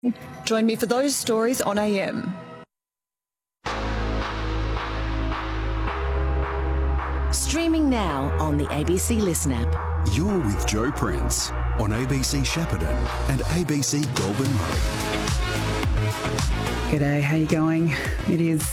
Join me for those stories on AM. Streaming now on the ABC Listen app. You're with Joe Prince on ABC Shepparton and ABC Goulburn Road. G'day, how you going? It is,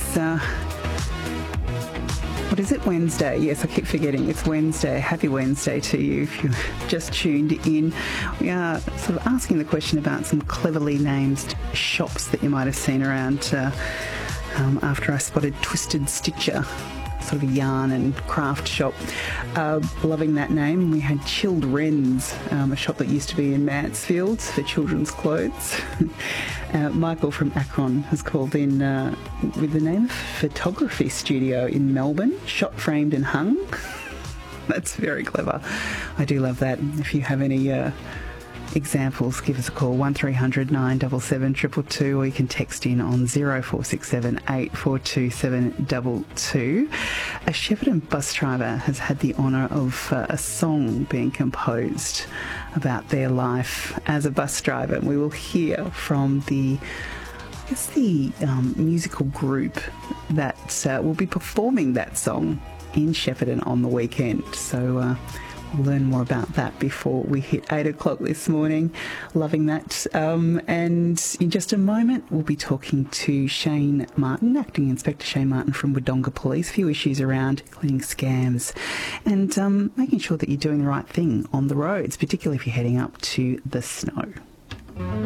what is it, Wednesday? Yes, I keep forgetting. It's Wednesday. Happy Wednesday to you if you just tuned in. We are sort of asking the question about some cleverly named shops that you might have seen around after I spotted Twisted Stitcher, sort of a yarn and craft shop. Loving that name. We had Chilled Wrens, a shop that used to be in Mansfield for children's clothes. Michael from Akron has called in with the name of Photography Studio in Melbourne, shot, framed and hung. That's very clever. I do love that. If you have any examples, give us a call, 1300 977 222, or you can text in on 0467 842 722. A Shepparton bus driver has had the honour of a song being composed about their life as a bus driver, and we will hear from the musical group that will be performing that song in Shepparton on the weekend. So we'll learn more about that before we hit 8 o'clock this morning. Loving that. And in just a moment, we'll be talking to Shane Martin, Acting Inspector Shane Martin from Wodonga Police. A few issues around including scams and making sure that you're doing the right thing on the roads, particularly if you're heading up to the snow.